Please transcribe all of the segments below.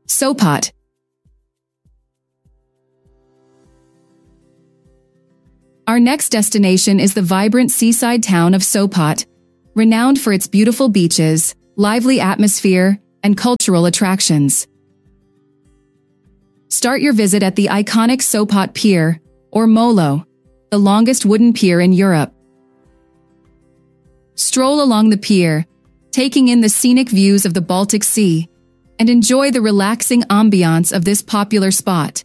Sopot. Our next destination is the vibrant seaside town of Sopot, renowned for its beautiful beaches, lively atmosphere, and cultural attractions. Start your visit at the iconic Sopot Pier, or Molo, the longest wooden pier in Europe. Stroll along the pier, taking in the scenic views of the Baltic Sea, and enjoy the relaxing ambiance of this popular spot.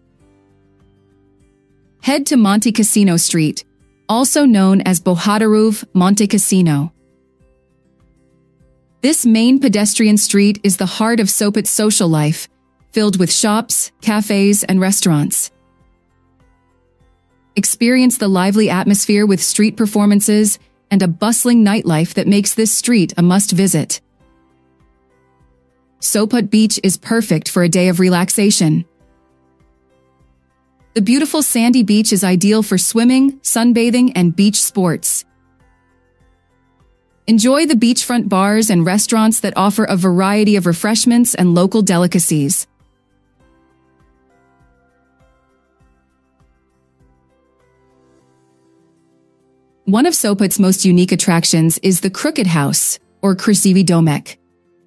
Head to Monte Cassino Street, also known as Bohaterów Monte Cassino. This main pedestrian street is the heart of Sopot's social life, filled with shops, cafes, and restaurants. Experience the lively atmosphere with street performances and a bustling nightlife that makes this street a must-visit. Sopot Beach is perfect for a day of relaxation. The beautiful sandy beach is ideal for swimming, sunbathing, and beach sports. Enjoy the beachfront bars and restaurants that offer a variety of refreshments and local delicacies. One of Sopot's most unique attractions is the Crooked House, or Krasiwy Domek.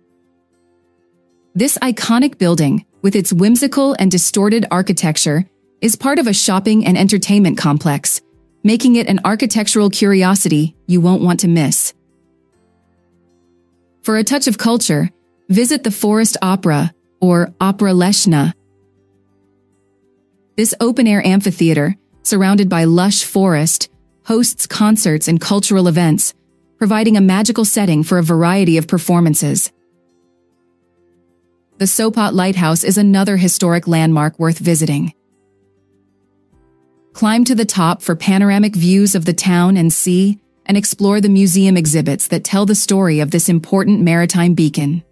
This iconic building, with its whimsical and distorted architecture, is part of a shopping and entertainment complex, making it an architectural curiosity you won't want to miss. For a touch of culture, visit the Forest Opera, or Opera Leshna. This open-air amphitheater, surrounded by lush forest, hosts concerts and cultural events, providing a magical setting for a variety of performances. The Sopot Lighthouse is another historic landmark worth visiting. Climb to the top for panoramic views of the town and sea, and explore the museum exhibits that tell the story of this important maritime beacon.